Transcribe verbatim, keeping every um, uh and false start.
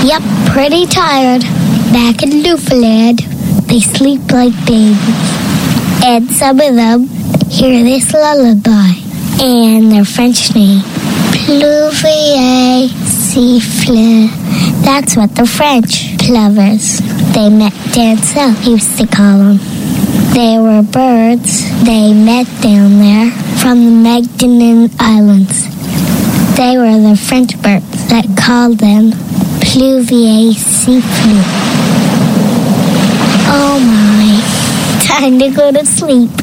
Yep, pretty tired. Back in Newfoundland, they sleep like babies. And some of them hear this lullaby. And their French name, Pluvier siffle. That's what the French plovers they met down south used to call them. They were birds they met down there from the Magdalen Islands. They were the French birds that called them Pluvier siffle. Oh my, time to go to sleep.